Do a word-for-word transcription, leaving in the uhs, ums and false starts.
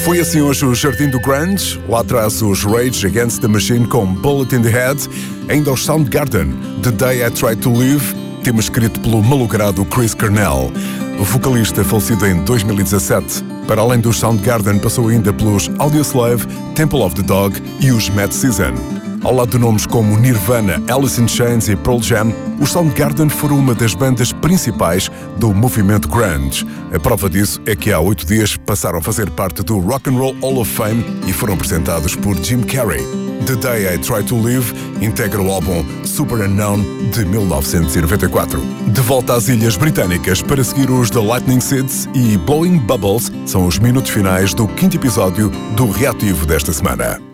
Foi assim hoje o Jardim do Grunge, lá atrás os Rage Against the Machine com Bullet in the Head, ainda os Soundgarden, The Day I Tried to Live, tema escrito pelo malogrado Chris Cornell. O vocalista falecido em dois mil e dezassete. Para além dos Soundgarden, passou ainda pelos Audioslave, Temple of the Dog e os Mad Season. Ao lado de nomes como Nirvana, Alice in Chains e Pearl Jam, os Soundgarden foram uma das bandas principais do movimento grunge. A prova disso é que há oito dias passaram a fazer parte do Rock and Roll Hall of Fame e foram apresentados por Jim Carrey. The Day I Try to Live integra o álbum Super Unknown de mil novecentos e noventa e quatro. De volta às Ilhas Britânicas para seguir os The Lightning Seeds e Blowing Bubbles são os minutos finais do quinto episódio do Reativo desta semana.